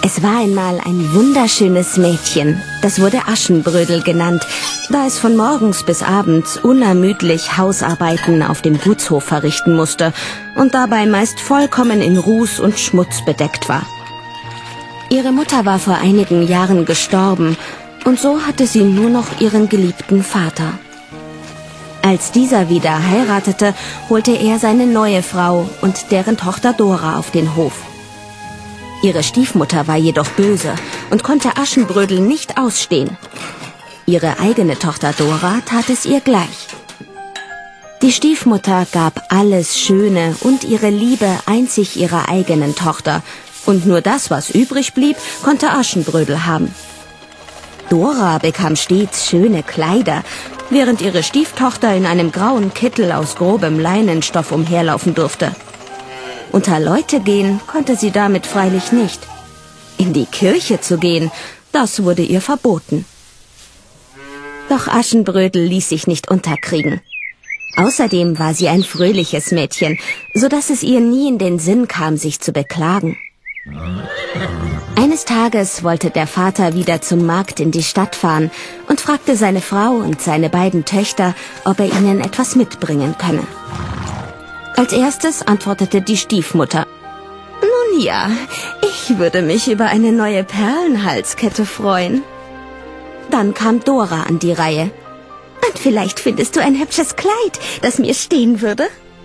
Es war einmal ein wunderschönes Mädchen, das wurde Aschenbrödel genannt, da es von morgens bis abends unermüdlich Hausarbeiten auf dem Gutshof verrichten musste und dabei meist vollkommen in Ruß und Schmutz bedeckt war. Ihre Mutter war vor einigen Jahren gestorben und so hatte sie nur noch ihren geliebten Vater. Als dieser wieder heiratete, holte er seine neue Frau und deren Tochter Dora auf den Hof. Ihre Stiefmutter war jedoch böse und konnte Aschenbrödel nicht ausstehen. Ihre eigene Tochter Dora tat es ihr gleich. Die Stiefmutter gab alles Schöne und ihre Liebe einzig ihrer eigenen Tochter, und nur das, was übrig blieb, konnte Aschenbrödel haben. Dora bekam stets schöne Kleider, während ihre Stieftochter in einem grauen Kittel aus grobem Leinenstoff umherlaufen durfte. Unter Leute gehen konnte sie damit freilich nicht. In die Kirche zu gehen, das wurde ihr verboten. Doch Aschenbrödel ließ sich nicht unterkriegen. Außerdem war sie ein fröhliches Mädchen, so dass es ihr nie in den Sinn kam, sich zu beklagen. Eines Tages wollte der Vater wieder zum Markt in die Stadt fahren und fragte seine Frau und seine beiden Töchter, ob er ihnen etwas mitbringen könne. Als erstes antwortete die Stiefmutter: »Nun ja, ich würde mich über eine neue Perlenhalskette freuen.« Dann kam Dora an die Reihe. »Und vielleicht findest du ein hübsches Kleid, das mir stehen würde?«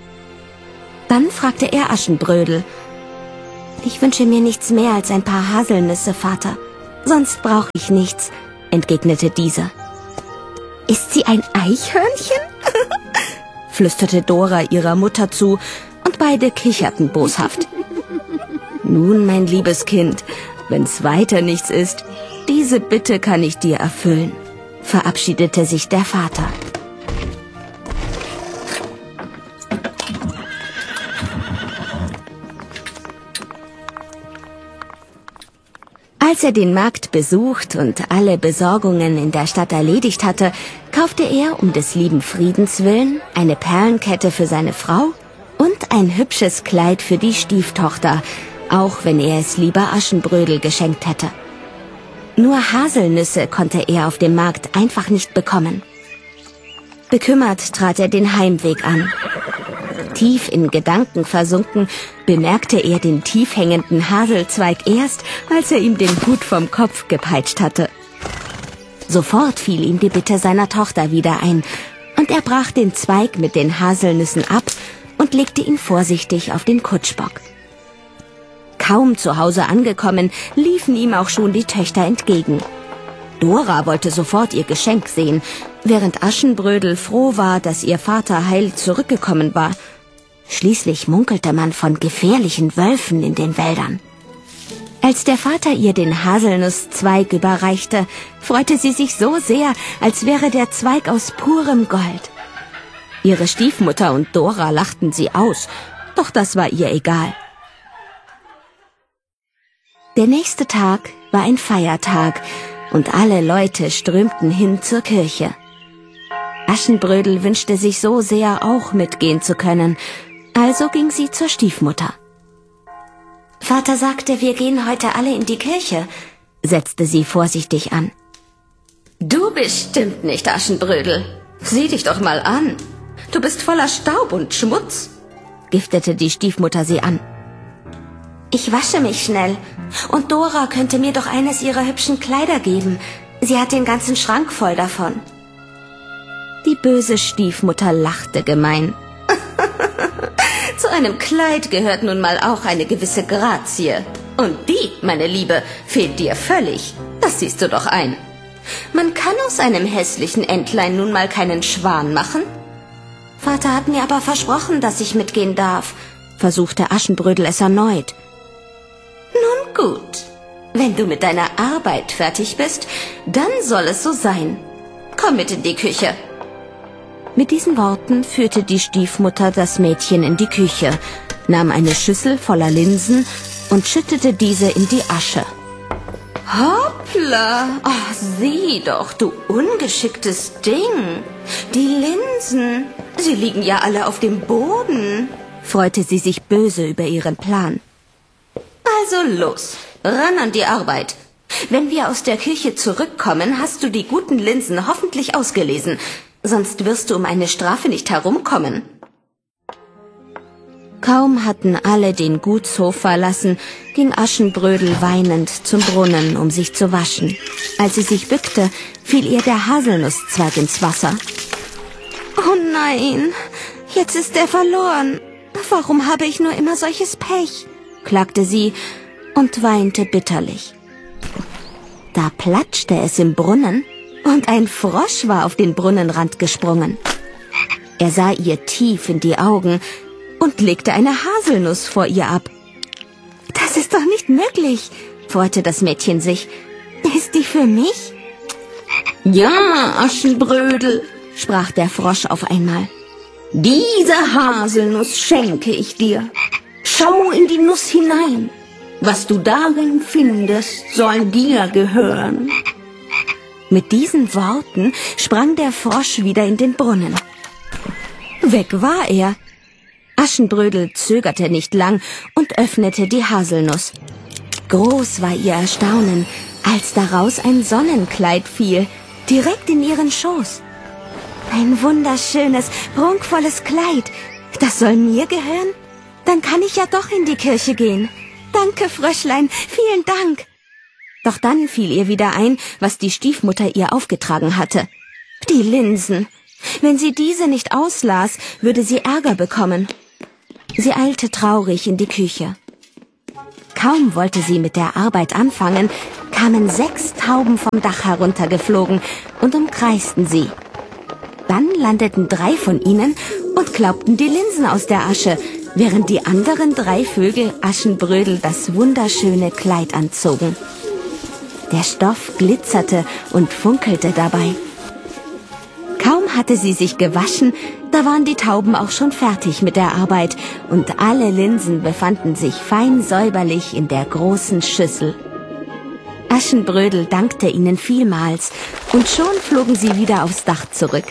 Dann fragte er Aschenbrödel: »Ich wünsche mir nichts mehr als ein paar Haselnüsse, Vater. Sonst brauche ich nichts«, entgegnete dieser. »Ist sie ein Eichhörnchen?« flüsterte Dora ihrer Mutter zu, und beide kicherten boshaft. »Nun, mein liebes Kind, wenn's weiter nichts ist, diese Bitte kann ich dir erfüllen«, verabschiedete sich der Vater. Als er den Markt besucht und alle Besorgungen in der Stadt erledigt hatte, kaufte er um des lieben Friedens willen eine Perlenkette für seine Frau und ein hübsches Kleid für die Stieftochter, auch wenn er es lieber Aschenbrödel geschenkt hätte. Nur Haselnüsse konnte er auf dem Markt einfach nicht bekommen. Bekümmert trat er den Heimweg an. Tief in Gedanken versunken, bemerkte er den tief hängenden Haselzweig erst, als er ihm den Hut vom Kopf gepeitscht hatte. Sofort fiel ihm die Bitte seiner Tochter wieder ein, und er brach den Zweig mit den Haselnüssen ab und legte ihn vorsichtig auf den Kutschbock. Kaum zu Hause angekommen, liefen ihm auch schon die Töchter entgegen. Dora wollte sofort ihr Geschenk sehen, während Aschenbrödel froh war, dass ihr Vater heil zurückgekommen war. Schließlich munkelte man von gefährlichen Wölfen in den Wäldern. Als der Vater ihr den Haselnusszweig überreichte, freute sie sich so sehr, als wäre der Zweig aus purem Gold. Ihre Stiefmutter und Dora lachten sie aus, doch das war ihr egal. Der nächste Tag war ein Feiertag und alle Leute strömten hin zur Kirche. Aschenbrödel wünschte sich so sehr, auch mitgehen zu können, also ging sie zur Stiefmutter. »Vater sagte, wir gehen heute alle in die Kirche«, setzte sie vorsichtig an. »Du bestimmt nicht, Aschenbrödel. Sieh dich doch mal an. Du bist voller Staub und Schmutz«, giftete die Stiefmutter sie an. »Ich wasche mich schnell, und Dora könnte mir doch eines ihrer hübschen Kleider geben. Sie hat den ganzen Schrank voll davon.« Die böse Stiefmutter lachte gemein. »Zu einem Kleid gehört nun mal auch eine gewisse Grazie. Und die, meine Liebe, fehlt dir völlig. Das siehst du doch ein. Man kann aus einem hässlichen Entlein nun mal keinen Schwan machen.« »Vater hat mir aber versprochen, dass ich mitgehen darf«, versuchte Aschenbrödel es erneut. »Nun gut, wenn du mit deiner Arbeit fertig bist, dann soll es so sein. Komm mit in die Küche.« Mit diesen Worten führte die Stiefmutter das Mädchen in die Küche, nahm eine Schüssel voller Linsen und schüttete diese in die Asche. »Hoppla, oh, sieh doch, du ungeschicktes Ding. Die Linsen, sie liegen ja alle auf dem Boden«, freute sie sich böse über ihren Plan. »Also los, ran an die Arbeit. Wenn wir aus der Kirche zurückkommen, hast du die guten Linsen hoffentlich ausgelesen. Sonst wirst du um eine Strafe nicht herumkommen. Kaum hatten alle den Gutshof verlassen, ging Aschenbrödel weinend zum Brunnen, um sich zu waschen. Als sie sich bückte, fiel ihr der Haselnusszweig ins Wasser. »Oh nein, jetzt ist er verloren. Warum habe ich nur immer solches Pech?« klagte sie und weinte bitterlich. Da platschte es im Brunnen und ein Frosch war auf den Brunnenrand gesprungen. Er sah ihr tief in die Augen und legte eine Haselnuss vor ihr ab. »Das ist doch nicht möglich«, freute das Mädchen sich. »Ist die für mich?« »Ja, Aschenbrödel«, sprach der Frosch auf einmal. »Diese Haselnuss schenke ich dir. Schau in die Nuss hinein. Was du darin findest, soll dir gehören.« Mit diesen Worten sprang der Frosch wieder in den Brunnen. Weg war er. Aschenbrödel zögerte nicht lang und öffnete die Haselnuss. Groß war ihr Erstaunen, als daraus ein Sonnenkleid fiel, direkt in ihren Schoß. Ein wunderschönes, prunkvolles Kleid. Das soll mir gehören? Dann kann ich ja doch in die Kirche gehen. Danke, Fröschlein, vielen Dank. Doch dann fiel ihr wieder ein, was die Stiefmutter ihr aufgetragen hatte. Die Linsen. Wenn sie diese nicht auslas, würde sie Ärger bekommen. Sie eilte traurig in die Küche. Kaum wollte sie mit der Arbeit anfangen, kamen 6 Tauben vom Dach heruntergeflogen und umkreisten sie. Dann landeten 3 von ihnen und klaubten die Linsen aus der Asche, während die anderen 3 Vögel Aschenbrödel das wunderschöne Kleid anzogen. Der Stoff glitzerte und funkelte dabei. Kaum hatte sie sich gewaschen, da waren die Tauben auch schon fertig mit der Arbeit und alle Linsen befanden sich fein säuberlich in der großen Schüssel. Aschenbrödel dankte ihnen vielmals und schon flogen sie wieder aufs Dach zurück.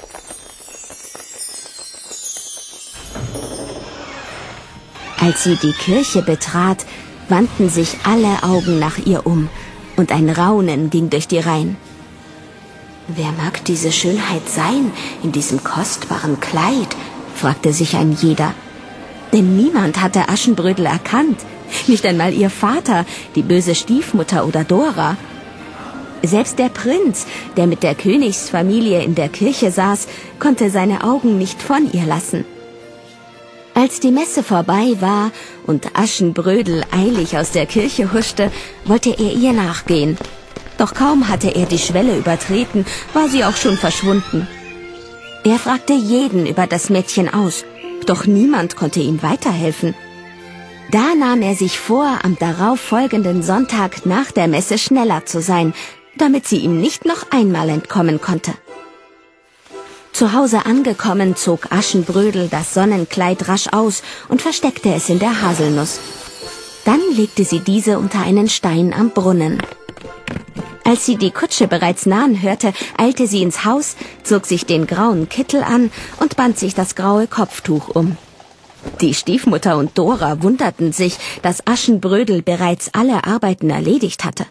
Als sie die Kirche betrat, wandten sich alle Augen nach ihr um und ein Raunen ging durch die Reihen. »Wer mag diese Schönheit sein in diesem kostbaren Kleid?« fragte sich ein jeder. Denn niemand hatte Aschenbrödel erkannt, nicht einmal ihr Vater, die böse Stiefmutter oder Dora. Selbst der Prinz, der mit der Königsfamilie in der Kirche saß, konnte seine Augen nicht von ihr lassen. Als die Messe vorbei war und Aschenbrödel eilig aus der Kirche huschte, wollte er ihr nachgehen. Doch kaum hatte er die Schwelle übertreten, war sie auch schon verschwunden. Er fragte jeden über das Mädchen aus, doch niemand konnte ihm weiterhelfen. Da nahm er sich vor, am darauf folgenden Sonntag nach der Messe schneller zu sein, damit sie ihm nicht noch einmal entkommen konnte. Zu Hause angekommen, zog Aschenbrödel das Sonnenkleid rasch aus und versteckte es in der Haselnuss. Dann legte sie diese unter einen Stein am Brunnen. Als sie die Kutsche bereits nahen hörte, eilte sie ins Haus, zog sich den grauen Kittel an und band sich das graue Kopftuch um. Die Stiefmutter und Dora wunderten sich, dass Aschenbrödel bereits alle Arbeiten erledigt hatte.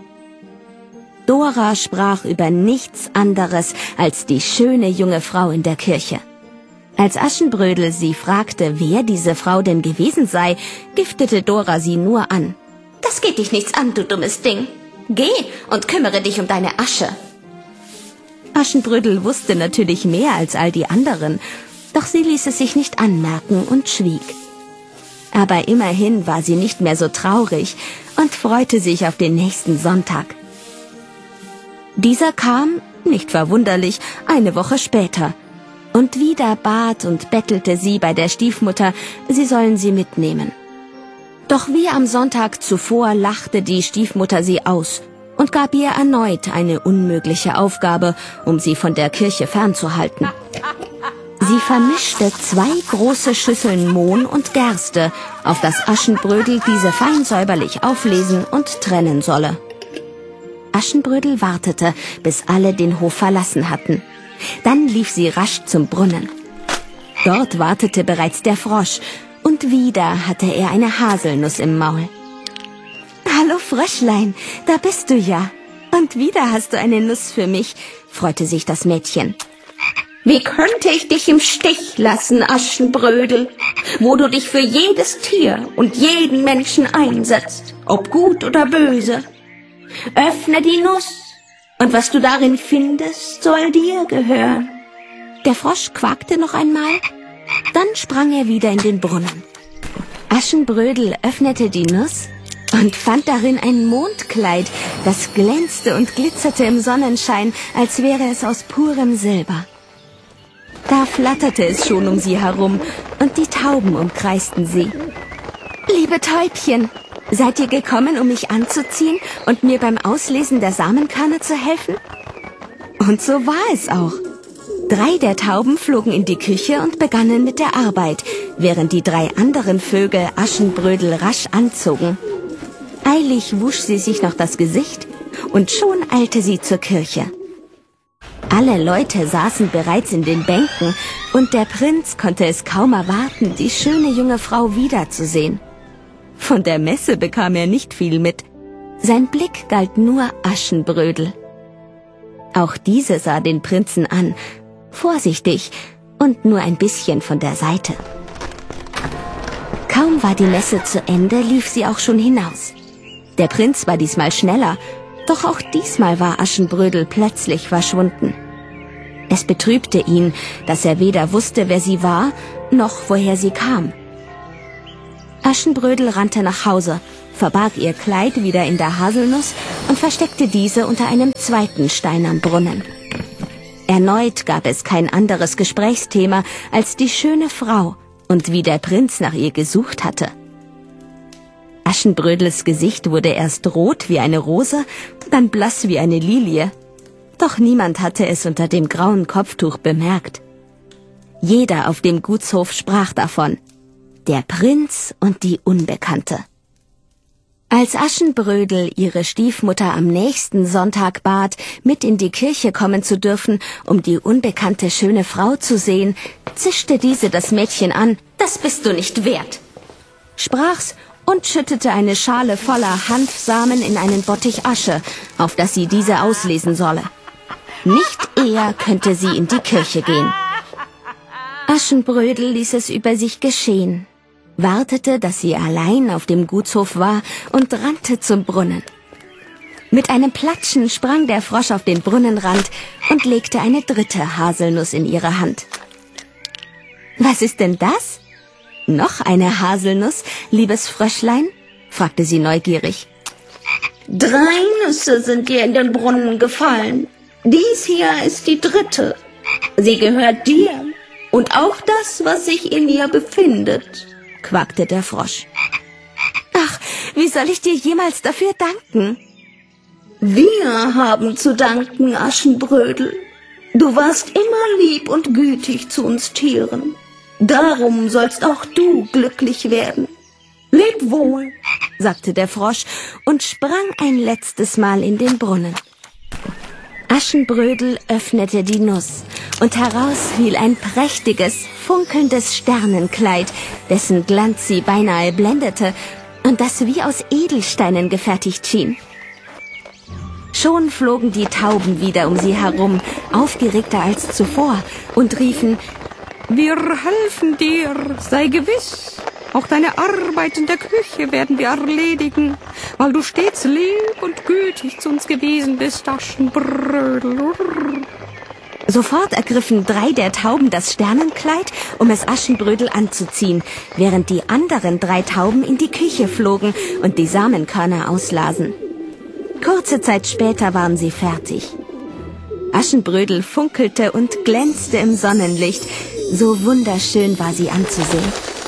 Dora sprach über nichts anderes als die schöne junge Frau in der Kirche. Als Aschenbrödel sie fragte, wer diese Frau denn gewesen sei, giftete Dora sie nur an. »Das geht dich nichts an, du dummes Ding. Geh und kümmere dich um deine Asche.« Aschenbrödel wusste natürlich mehr als all die anderen, doch sie ließ es sich nicht anmerken und schwieg. Aber immerhin war sie nicht mehr so traurig und freute sich auf den nächsten Sonntag. Dieser kam, nicht verwunderlich, eine Woche später. Und wieder bat und bettelte sie bei der Stiefmutter, sie sollen sie mitnehmen. Doch wie am Sonntag zuvor lachte die Stiefmutter sie aus und gab ihr erneut eine unmögliche Aufgabe, um sie von der Kirche fernzuhalten. Sie vermischte 2 große Schüsseln Mohn und Gerste, auf das Aschenbrödel diese fein säuberlich auflesen und trennen solle. Aschenbrödel wartete, bis alle den Hof verlassen hatten. Dann lief sie rasch zum Brunnen. Dort wartete bereits der Frosch, und wieder hatte er eine Haselnuss im Maul. Hallo Fröschlein, da bist du ja. Und wieder hast du eine Nuss für mich, freute sich das Mädchen. Wie könnte ich dich im Stich lassen, Aschenbrödel, wo du dich für jedes Tier und jeden Menschen einsetzt, ob gut oder böse? Öffne die Nuss, und was du darin findest, soll dir gehören. Der Frosch quakte noch einmal, dann sprang er wieder in den Brunnen. Aschenbrödel öffnete die Nuss und fand darin ein Mondkleid, das glänzte und glitzerte im Sonnenschein, als wäre es aus purem Silber. Da flatterte es schon um sie herum und die Tauben umkreisten sie. Liebe Täubchen, seid ihr gekommen, um mich anzuziehen und mir beim Auslesen der Samenkörner zu helfen? Und so war es auch. 3 der Tauben flogen in die Küche und begannen mit der Arbeit, während die 3 anderen Vögel Aschenbrödel rasch anzogen. Eilig wusch sie sich noch das Gesicht und schon eilte sie zur Kirche. Alle Leute saßen bereits in den Bänken und der Prinz konnte es kaum erwarten, die schöne junge Frau wiederzusehen. Von der Messe bekam er nicht viel mit. Sein Blick galt nur Aschenbrödel. Auch diese sah den Prinzen an, vorsichtig und nur ein bisschen von der Seite. Kaum war die Messe zu Ende, lief sie auch schon hinaus. Der Prinz war diesmal schneller, doch auch diesmal war Aschenbrödel plötzlich verschwunden. Es betrübte ihn, dass er weder wusste, wer sie war, noch woher sie kam. Aschenbrödel rannte nach Hause, verbarg ihr Kleid wieder in der Haselnuss und versteckte diese unter einem zweiten Stein am Brunnen. Erneut gab es kein anderes Gesprächsthema als die schöne Frau und wie der Prinz nach ihr gesucht hatte. Aschenbrödels Gesicht wurde erst rot wie eine Rose, dann blass wie eine Lilie. Doch niemand hatte es unter dem grauen Kopftuch bemerkt. Jeder auf dem Gutshof sprach davon. Der Prinz und die Unbekannte. Als Aschenbrödel ihre Stiefmutter am nächsten Sonntag bat, mit in die Kirche kommen zu dürfen, um die unbekannte schöne Frau zu sehen, zischte diese das Mädchen an. Das bist du nicht wert, Sprach's und schüttete eine Schale voller Hanfsamen in einen Bottich Asche, auf dass sie diese auslesen solle. Nicht eher könnte sie in die Kirche gehen. Aschenbrödel ließ es über sich geschehen, wartete, dass sie allein auf dem Gutshof war und rannte zum Brunnen. Mit einem Platschen sprang der Frosch auf den Brunnenrand und legte eine 3. Haselnuss in ihre Hand. »Was ist denn das? Noch eine Haselnuss, liebes Fröschlein?« fragte sie neugierig. 3 Nüsse sind dir in den Brunnen gefallen. Dies hier ist die 3. Sie gehört dir und auch das, was sich in ihr befindet«, quakte der Frosch. »Ach, wie soll ich dir jemals dafür danken?« »Wir haben zu danken, Aschenbrödel. Du warst immer lieb und gütig zu uns Tieren. Darum sollst auch du glücklich werden. Leb wohl«, sagte der Frosch und sprang ein letztes Mal in den Brunnen. Aschenbrödel öffnete die Nuss und heraus fiel ein prächtiges, funkelndes Sternenkleid, dessen Glanz sie beinahe blendete und das wie aus Edelsteinen gefertigt schien. Schon flogen die Tauben wieder um sie herum, aufgeregter als zuvor, und riefen: »Wir helfen dir, sei gewiss. Auch deine Arbeit in der Küche werden wir erledigen, weil du stets lieb und gütig zu uns gewesen bist, Aschenbrödel.« Sofort ergriffen 3 der Tauben das Sternenkleid, um es Aschenbrödel anzuziehen, während die anderen 3 Tauben in die Küche flogen und die Samenkörner auslasen. Kurze Zeit später waren sie fertig. Aschenbrödel funkelte und glänzte im Sonnenlicht. So wunderschön war sie anzusehen.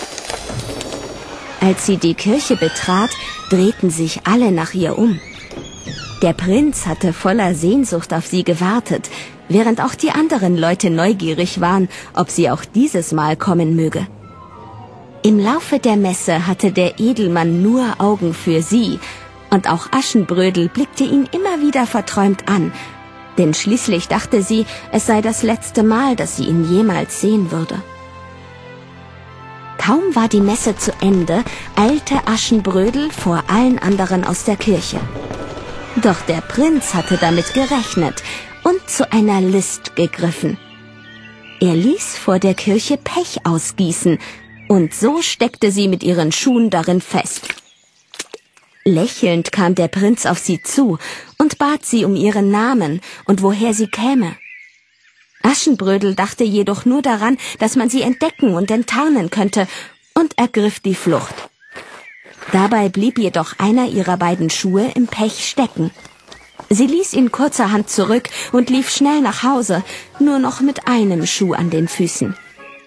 Als sie die Kirche betrat, drehten sich alle nach ihr um. Der Prinz hatte voller Sehnsucht auf sie gewartet, während auch die anderen Leute neugierig waren, ob sie auch dieses Mal kommen möge. Im Laufe der Messe hatte der Edelmann nur Augen für sie, und auch Aschenbrödel blickte ihn immer wieder verträumt an, denn schließlich dachte sie, es sei das letzte Mal, dass sie ihn jemals sehen würde. Kaum war die Messe zu Ende, eilte Aschenbrödel vor allen anderen aus der Kirche. Doch der Prinz hatte damit gerechnet und zu einer List gegriffen. Er ließ vor der Kirche Pech ausgießen, und so steckte sie mit ihren Schuhen darin fest. Lächelnd kam der Prinz auf sie zu und bat sie um ihren Namen und woher sie käme. Aschenbrödel dachte jedoch nur daran, dass man sie entdecken und enttarnen könnte, und ergriff die Flucht. Dabei blieb jedoch einer ihrer beiden Schuhe im Pech stecken. Sie ließ ihn kurzerhand zurück und lief schnell nach Hause, nur noch mit einem Schuh an den Füßen.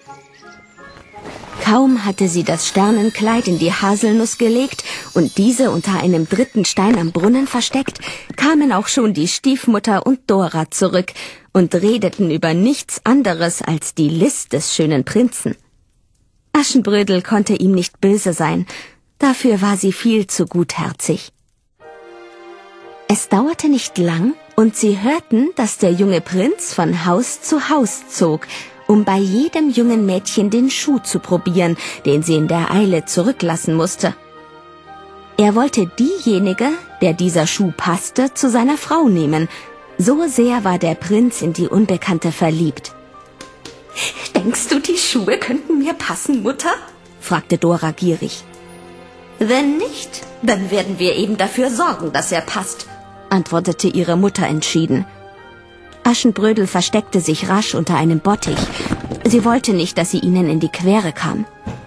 Kaum hatte sie das Sternenkleid in die Haselnuss gelegt und diese unter einem dritten Stein am Brunnen versteckt, kamen auch schon die Stiefmutter und Dora zurück und redeten über nichts anderes als die List des schönen Prinzen. Aschenbrödel konnte ihm nicht böse sein, dafür war sie viel zu gutherzig. Es dauerte nicht lang, und sie hörten, dass der junge Prinz von Haus zu Haus zog, um bei jedem jungen Mädchen den Schuh zu probieren, den sie in der Eile zurücklassen musste. Er wollte diejenige, der dieser Schuh passte, zu seiner Frau nehmen. So sehr war der Prinz in die Unbekannte verliebt. »Denkst du, die Schuhe könnten mir passen, Mutter?« fragte Dora gierig. »Wenn nicht, dann werden wir eben dafür sorgen, dass er passt«, antwortete ihre Mutter entschieden. Aschenbrödel versteckte sich rasch unter einem Bottich. Sie wollte nicht, dass sie ihnen in die Quere kam.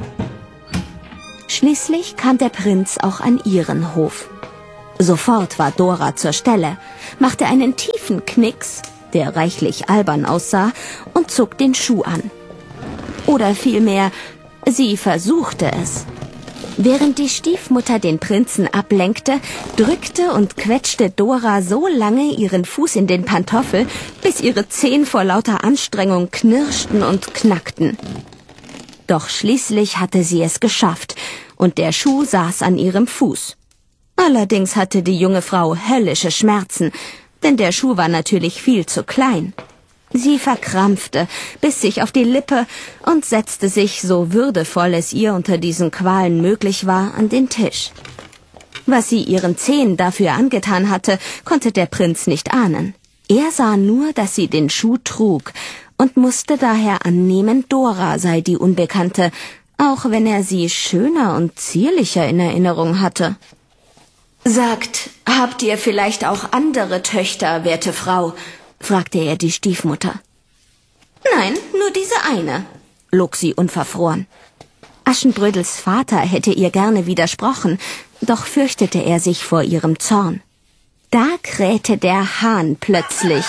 Schließlich kam der Prinz auch an ihren Hof. Sofort war Dora zur Stelle, machte einen tiefen Knicks, der reichlich albern aussah, und zog den Schuh an. Oder vielmehr, sie versuchte es. Während die Stiefmutter den Prinzen ablenkte, drückte und quetschte Dora so lange ihren Fuß in den Pantoffel, bis ihre Zehen vor lauter Anstrengung knirschten und knackten. Doch schließlich hatte sie es geschafft, und der Schuh saß an ihrem Fuß. Allerdings hatte die junge Frau höllische Schmerzen, denn der Schuh war natürlich viel zu klein. Sie verkrampfte, biss sich auf die Lippe und setzte sich, so würdevoll es ihr unter diesen Qualen möglich war, an den Tisch. Was sie ihren Zehen dafür angetan hatte, konnte der Prinz nicht ahnen. Er sah nur, dass sie den Schuh trug und musste daher annehmen, Dora sei die Unbekannte, auch wenn er sie schöner und zierlicher in Erinnerung hatte. »Sagt, habt ihr vielleicht auch andere Töchter, werte Frau?« fragte er die Stiefmutter. »Nein, nur diese eine«, log sie unverfroren. Aschenbrödels Vater hätte ihr gerne widersprochen, doch fürchtete er sich vor ihrem Zorn. Da krähte der Hahn plötzlich.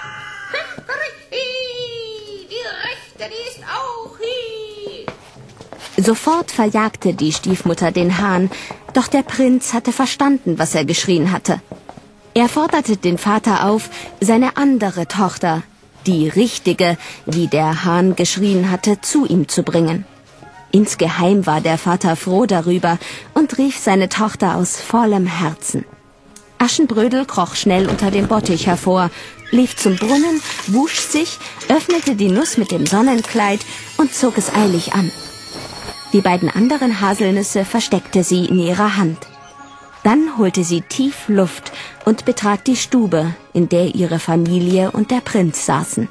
Die Rechte, die ist auch hier. Sofort verjagte die Stiefmutter den Hahn, doch der Prinz hatte verstanden, was er geschrien hatte. Er forderte den Vater auf, seine andere Tochter, die richtige, wie der Hahn geschrien hatte, zu ihm zu bringen. Insgeheim war der Vater froh darüber und rief seine Tochter aus vollem Herzen. Aschenbrödel kroch schnell unter dem Bottich hervor, lief zum Brunnen, wusch sich, öffnete die Nuss mit dem Sonnenkleid und zog es eilig an. Die beiden anderen Haselnüsse versteckte sie in ihrer Hand. Dann holte sie tief Luft und betrat die Stube, in der ihre Familie und der Prinz saßen.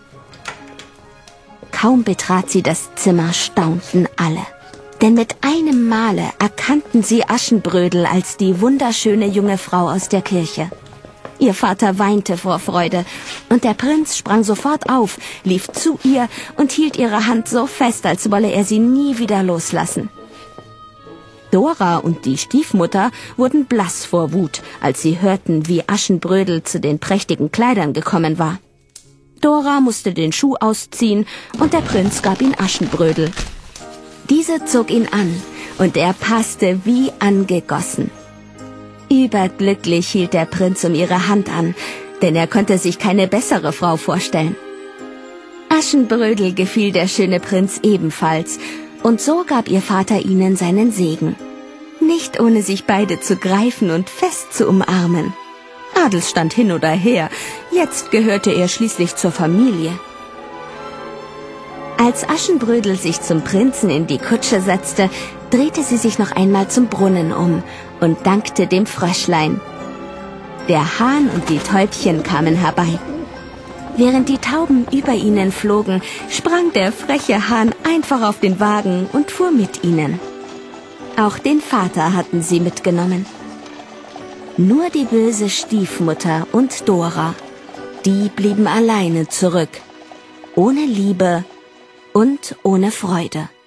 Kaum betrat sie das Zimmer, staunten alle. Denn mit einem Male erkannten sie Aschenbrödel als die wunderschöne junge Frau aus der Kirche. Ihr Vater weinte vor Freude, und der Prinz sprang sofort auf, lief zu ihr und hielt ihre Hand so fest, als wolle er sie nie wieder loslassen. Dora und die Stiefmutter wurden blass vor Wut, als sie hörten, wie Aschenbrödel zu den prächtigen Kleidern gekommen war. Dora musste den Schuh ausziehen, und der Prinz gab ihn Aschenbrödel. Diese zog ihn an, und er passte wie angegossen. Überglücklich hielt der Prinz um ihre Hand an, denn er konnte sich keine bessere Frau vorstellen. Aschenbrödel gefiel der schöne Prinz ebenfalls, und so gab ihr Vater ihnen seinen Segen. Nicht ohne sich beide zu greifen und fest zu umarmen. Adelsstand hin oder her, jetzt gehörte er schließlich zur Familie. Als Aschenbrödel sich zum Prinzen in die Kutsche setzte, drehte sie sich noch einmal zum Brunnen um und dankte dem Fröschlein. Der Hahn und die Täubchen kamen herbei. Während die Tauben über ihnen flogen, sprang der freche Hahn einfach auf den Wagen und fuhr mit ihnen. Auch den Vater hatten sie mitgenommen. Nur die böse Stiefmutter und Dora, die blieben alleine zurück, ohne Liebe und ohne Freude.